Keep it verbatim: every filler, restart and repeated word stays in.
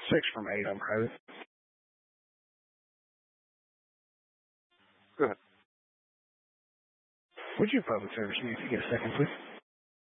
Six from eight on private. Go ahead. Would you public service me if you get a second, please?